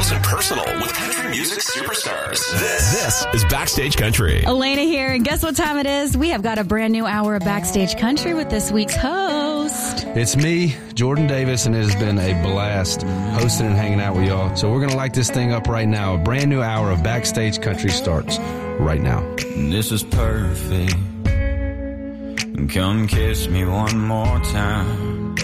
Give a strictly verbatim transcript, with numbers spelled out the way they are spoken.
close and personal with country music superstars. This, this is Backstage Country. Elena here, and guess what time it is? We have got a brand new hour of Backstage Country with this week's host. It's me, Jordan Davis, and it has been a blast hosting and hanging out with y'all. So we're going to light this thing up right now. A brand new hour of Backstage Country starts right now. This is perfect. Come kiss me one more time.